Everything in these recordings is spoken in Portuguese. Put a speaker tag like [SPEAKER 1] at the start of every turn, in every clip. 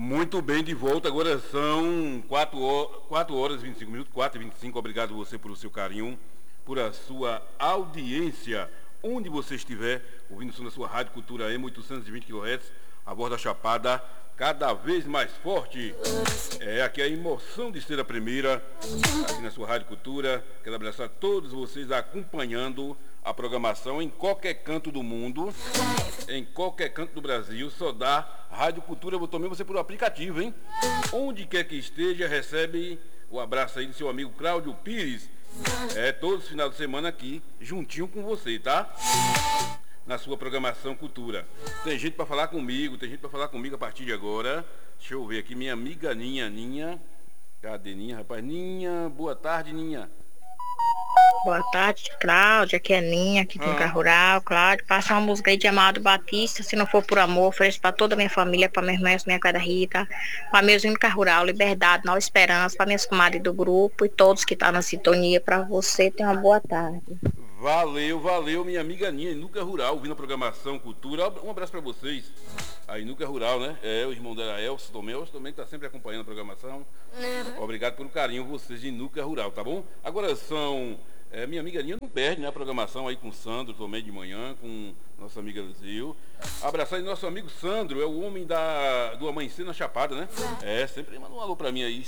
[SPEAKER 1] Muito bem, de volta. Agora são 4 horas e 25 minutos, 4h25. Obrigado você por o seu carinho, por a sua audiência. Onde você estiver, ouvindo som da sua Rádio Cultura M, 820 kHz, a voz da Chapada, cada vez mais forte. Aqui é a emoção de ser a primeira, aqui na sua Rádio Cultura. Quero abraçar todos vocês acompanhando a programação em qualquer canto do mundo, em qualquer canto do Brasil. Só dá Rádio Cultura, eu também você por aplicativo, hein? Onde quer que esteja, recebe o abraço aí do seu amigo Cláudio Pires. Todos os finais de semana aqui, juntinho com você, tá? Na sua programação Cultura. Tem gente para falar comigo, a partir de agora. Deixa eu ver aqui, minha amiga Ninha. Cadê Ninha, rapaz? Ninha, boa tarde, Ninha.
[SPEAKER 2] Boa tarde, Cláudia, aqui é Ninha, aqui do Carro Rural. Cláudia, passa uma música aí de Amado Batista, Se Não For Por Amor, ofereço para toda a minha família, para meus irmãos, minha cara Rita, para meus do Carro Rural, Liberdade, Nova Esperança, para minhas comadres do grupo e todos que estão na sintonia. Para você, tenha uma boa tarde.
[SPEAKER 1] Valeu, minha amiga Ninha, Inuca Rural, ouvindo a programação Cultura. Um abraço para vocês. A Inuca Rural, né? O irmão dela, Elcio também está sempre acompanhando a programação. Obrigado pelo carinho, vocês de Inuca Rural, tá bom? Agora são... minha amiga Ninha não perde, né, a programação aí com o Sandro também de manhã, com nossa amiga Luzio. Abraçar aí nosso amigo Sandro, é o homem do Amanhecer na Chapada, né? Sempre manda um alô pra mim aí,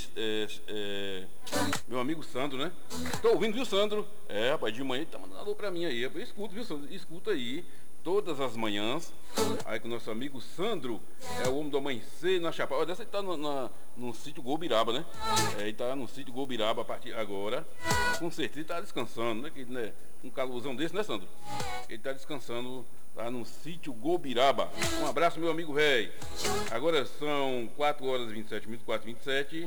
[SPEAKER 1] meu amigo Sandro, né? Tô ouvindo, viu, Sandro? Rapaz, de manhã ele tá mandando um alô pra mim aí. Eu escuto, viu, Sandro? Escuta aí, todas as manhãs, aí com o nosso amigo Sandro, é o homem do Amanhecer na Chapada. Olha, dessa ele tá no sítio Gobiraba, né? Ele tá no sítio Gobiraba a partir agora. Com certeza tá descansando, né? Um calorzão desse, né, Sandro? Ele tá descansando lá no sítio Gobiraba. Um abraço, meu amigo velho. Agora são 4 horas e 27 minutos, 4h27.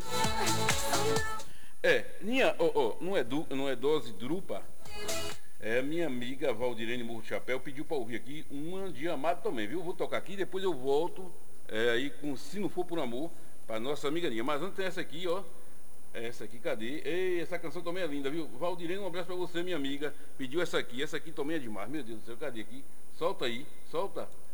[SPEAKER 1] Ninha, não é dose drupa. Minha amiga Valdirene Morro de Chapéu pediu para ouvir aqui uma de Amado também, viu? Vou tocar aqui, depois eu volto aí com Se Não For Por Amor, para nossa amiga Ninha. Mas antes tem essa aqui, ó. Essa aqui, cadê? Ei, essa canção também é linda, viu? Valdirene, um abraço para você, minha amiga. Pediu essa aqui também é demais. Meu Deus do céu, cadê aqui? Solta aí, solta.